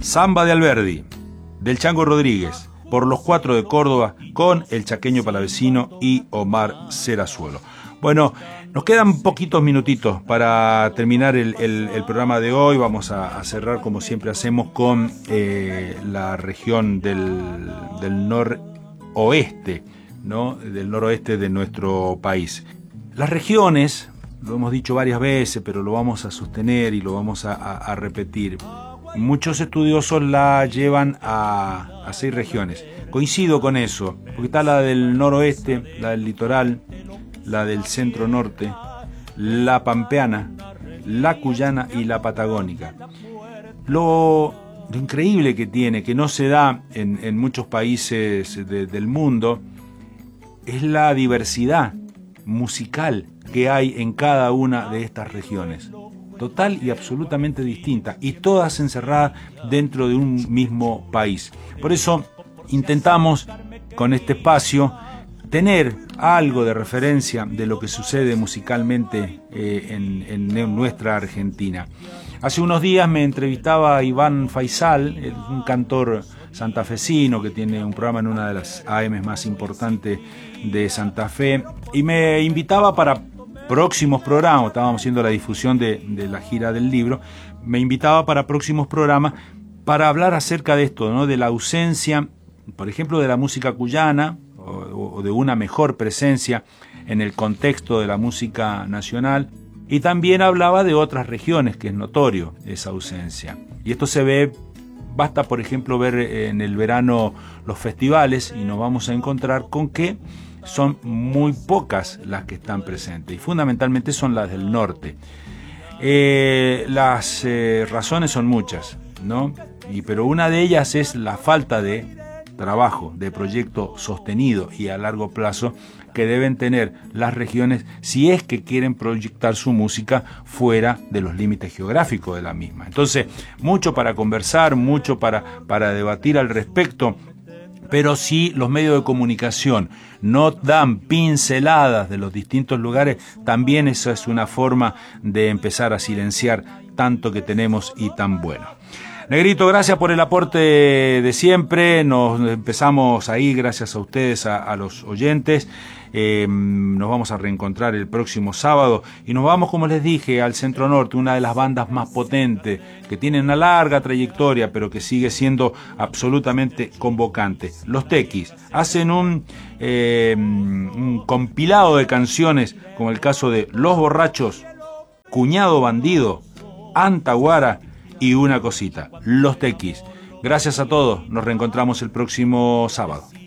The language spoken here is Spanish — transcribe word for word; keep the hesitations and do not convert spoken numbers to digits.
Samba de Alberdi, del Chango Rodríguez, por los Cuatro de Córdoba, con el Chaqueño Palavecino y Omar Cerazuelo. Bueno, nos quedan poquitos minutitos para terminar el, el, el programa de hoy. Vamos a, a cerrar, como siempre hacemos, con eh, la región del, del noroeste, ¿no? Del noroeste de nuestro país. Las regiones, lo hemos dicho varias veces, pero lo vamos a sostener y lo vamos a, a, a repetir. Muchos estudiosos la llevan a, a seis regiones. Coincido con eso, porque está la del noroeste, la del litoral, la del centro norte, la pampeana, la cuyana y la patagónica. Lo, lo increíble que tiene, que no se da en, en muchos países de, del mundo, es la diversidad musical que hay en cada una de estas regiones. Total y absolutamente distinta, y todas encerradas dentro de un mismo país. Por eso intentamos con este espacio tener algo de referencia de lo que sucede musicalmente eh, en, en nuestra Argentina. Hace unos días me entrevistaba Iván Faisal, un cantor santafesino que tiene un programa en una de las A Ms más importantes de Santa Fe, y me invitaba para próximos programas. Estábamos haciendo la difusión de, de la gira del libro. Me invitaba para próximos programas para hablar acerca de esto, ¿no? De la ausencia, por ejemplo, de la música cuyana, o, o de una mejor presencia en el contexto de la música nacional, y también hablaba de otras regiones, que es notorio esa ausencia. Y esto se ve, basta por ejemplo ver en el verano los festivales, y nos vamos a encontrar con que son muy pocas las que están presentes, y fundamentalmente son las del norte. Eh, las eh, razones son muchas, ¿no? Y, pero una de ellas es la falta de trabajo, de proyecto sostenido y a largo plazo que deben tener las regiones si es que quieren proyectar su música fuera de los límites geográficos de la misma. Entonces, mucho para conversar, mucho para, para debatir al respecto. Pero si los medios de comunicación no dan pinceladas de los distintos lugares, también esa es una forma de empezar a silenciar tanto que tenemos y tan bueno. Negrito, gracias por el aporte de siempre. Nos empezamos ahí, gracias a ustedes, a, a los oyentes. Eh, nos vamos a reencontrar el próximo sábado y nos vamos, como les dije, al Centro Norte, una de las bandas más potentes, que tiene una larga trayectoria, pero que sigue siendo absolutamente convocante. Los Tequis hacen un, eh, un compilado de canciones, como el caso de Los Borrachos, Cuñado Bandido, Antaguara y una cosita. Los Tequis. Gracias a todos, nos reencontramos el próximo sábado.